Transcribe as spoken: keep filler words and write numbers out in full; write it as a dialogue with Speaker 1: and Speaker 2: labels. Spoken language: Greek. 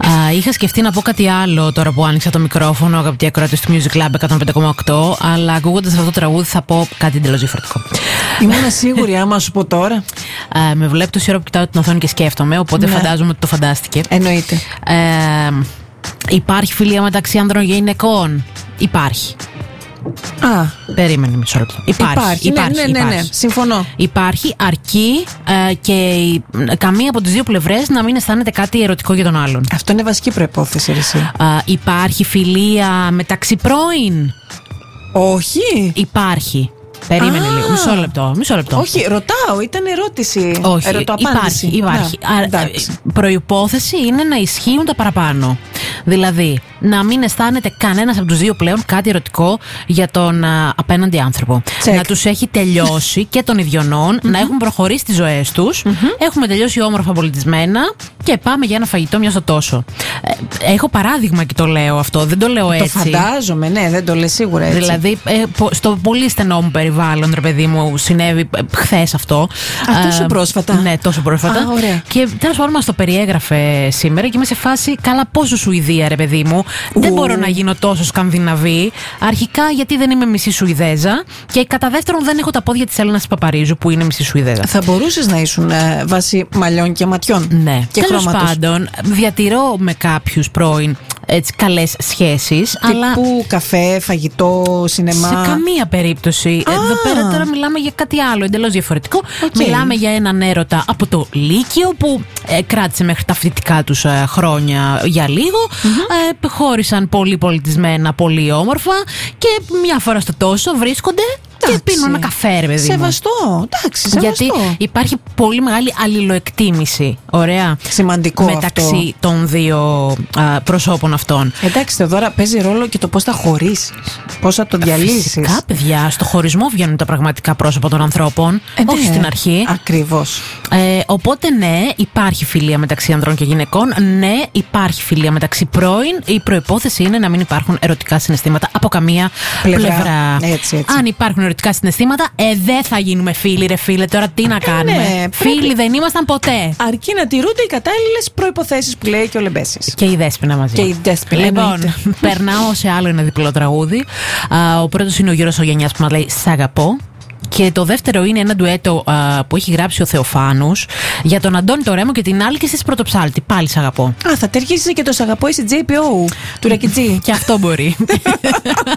Speaker 1: Uh, είχα σκεφτεί να πω κάτι άλλο τώρα που άνοιξα το μικρόφωνο, αγαπητοί ακροατές του Music Club εκατόν πέντε κόμμα οκτώ, αλλά ακούγοντας αυτό το τραγούδι θα πω κάτι εντελώς διαφορετικό.
Speaker 2: Ήμουν σίγουρη άμα σου πω τώρα.
Speaker 1: Uh, με βλέπει τόση ώρα που κοιτάω την οθόνη και σκέφτομαι, οπότε ναι. Φαντάζομαι ότι το φαντάστηκε.
Speaker 2: Εννοείται.
Speaker 1: Uh, υπάρχει φιλία μεταξύ άνδρων και γυναικών? Υπάρχει.
Speaker 2: Α,
Speaker 1: περίμενε μισό λεπτό. Υπάρχει,
Speaker 2: υπάρχει,
Speaker 1: υπάρχει,
Speaker 2: ναι, ναι, ναι, ναι, συμφωνώ.
Speaker 1: Υπάρχει, αρκεί ε, και η, καμία από τις δύο πλευρές να μην αισθάνεται κάτι ερωτικό για τον άλλον.
Speaker 2: Αυτό είναι βασική προϋπόθεση, εσύ.
Speaker 1: Ε, υπάρχει φιλία μεταξύ πρώην?
Speaker 2: Όχι.
Speaker 1: Υπάρχει. Περίμενε
Speaker 2: Α,
Speaker 1: λίγο. Μισό λεπτό, μισό λεπτό.
Speaker 2: Όχι, ρωτάω, ήταν ερώτηση.
Speaker 1: Όχι, υπάρχει. υπάρχει.
Speaker 2: Να,
Speaker 1: προϋπόθεση είναι να ισχύουν τα παραπάνω. Δηλαδή, να μην αισθάνεται κανένας από τους δύο πλέον κάτι ερωτικό για τον α, απέναντι άνθρωπο.
Speaker 2: Check.
Speaker 1: Να τους έχει τελειώσει και των ιδιωνών, mm-hmm. να έχουν προχωρήσει τις ζωές τους, mm-hmm. έχουμε τελειώσει όμορφα πολιτισμένα και πάμε για ένα φαγητό μια στο τόσο. Ε, έχω παράδειγμα και το λέω αυτό, δεν το λέω έτσι.
Speaker 2: Το φαντάζομαι, ναι, δεν το λες σίγουρα έτσι.
Speaker 1: Δηλαδή, ε, στο πολύ στενό μου περιβάλλον, ρε παιδί μου, συνέβη χθες αυτό.
Speaker 2: Α, τόσο πρόσφατα.
Speaker 1: Ναι, τόσο πρόσφατα.
Speaker 2: Α, ωραία.
Speaker 1: Και τέλος πάντων μας το περιέγραφε σήμερα και είμαι σε φάση, καλά, πόσο Σουηδία, ρε παιδί μου. Ου. Δεν μπορώ να γίνω τόσο Σκανδιναβή. Αρχικά, γιατί δεν είμαι μισή Σουηδέζα. Και κατά δεύτερον, δεν έχω τα πόδια της Έλληνας Παπαρίζου, που είναι μισή Σουηδέζα.
Speaker 2: Θα μπορούσες να ήσουν ε, βάσει μαλλιών και ματιών.
Speaker 1: Ναι.
Speaker 2: Και
Speaker 1: τέλος
Speaker 2: χρώματος.
Speaker 1: πάντων, διατηρώ με κάποιους πρώην έτσι, καλές σχέσεις.
Speaker 2: Τύπου
Speaker 1: αλλά
Speaker 2: καφέ, φαγητό, σινεμά.
Speaker 1: Σε καμία περίπτωση.
Speaker 2: Α.
Speaker 1: Εδώ πέρα τώρα μιλάμε για κάτι άλλο εντελώς διαφορετικό.
Speaker 2: Okay.
Speaker 1: Μιλάμε για έναν έρωτα από το Λύκειο που ε, κράτησε μέχρι τα φοιτητικά τους ε, χρόνια για λίγο. Mm-hmm. Ε, χώρισαν πολύ πολιτισμένα, πολύ όμορφα και μια φορά στο τόσο βρίσκονται. Και πίνουν ένα καφέ, ρε παιδί μου.
Speaker 2: Σεβαστό, εντάξει, σεβαστό.
Speaker 1: Γιατί υπάρχει πολύ μεγάλη αλληλοεκτίμηση. Ωραία.
Speaker 2: Σημαντικό
Speaker 1: μεταξύ
Speaker 2: αυτό.
Speaker 1: των δύο α, προσώπων αυτών.
Speaker 2: Εντάξει, Θεοδώρα, παίζει ρόλο και το πώς θα χωρίσεις. Πώς θα το διαλύσεις.
Speaker 1: Φυσικά, παιδιά, στο χωρισμό βγαίνουν τα πραγματικά πρόσωπα των ανθρώπων.
Speaker 2: Ε,
Speaker 1: όχι
Speaker 2: ναι,
Speaker 1: στην αρχή.
Speaker 2: Ακριβώς.
Speaker 1: Ε, οπότε, ναι, υπάρχει φιλία μεταξύ ανδρών και γυναικών. Ναι, υπάρχει φιλία μεταξύ πρώην. Η προϋπόθεση είναι να μην υπάρχουν ερωτικά συναισθήματα από καμία πλευρά. πλευρά.
Speaker 2: Έτσι, έτσι.
Speaker 1: Αν υπάρχουν ερωτικά συναισθήματα, ε, δεν θα γίνουμε φίλοι, ρε φίλε. Τώρα τι να κάνουμε.
Speaker 2: Ναι,
Speaker 1: φίλοι πρέπει... δεν ήμασταν ποτέ.
Speaker 2: Αρκεί να τηρούνται οι κατάλληλες προϋποθέσεις που λέει και ο Λεμπέσης.
Speaker 1: Και η Δέσποινα μαζί.
Speaker 2: Και η Δέσποινα.
Speaker 1: Λοιπόν, περνάω σε άλλο ένα διπλό τραγούδι. Α, ο πρώτος είναι ο Γιώργος Ογενιάς που μας λέει «Σ' αγαπώ». Και το δεύτερο είναι ένα ντουέτο α, που έχει γράψει ο Θεοφάνους για τον Αντώνη το Ρέμο και την Άλκη της Πρωτοψάλτη. Πάλι «Σ' αγαπώ».
Speaker 2: Α, θα ταιριάξει και το «Σ' αγαπώ» είσαι τζέι πι ο του Ρακιτζή.
Speaker 1: Και αυτό μπορεί.